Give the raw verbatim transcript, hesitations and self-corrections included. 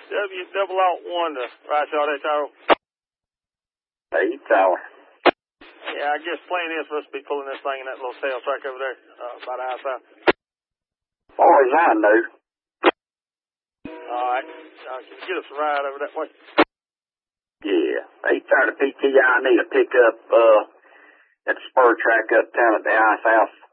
W double out one to right y'all there, Tower. Hey, Tower. Yeah, I guess plan is supposed to be pulling this thing in that little tail track over there, uh, by the outside. Far as I know. All right. Uh, can you get us a ride over that way? Yeah. Hey, Tower, the P T I need to pick up, uh, that spur track uptown at the ice house.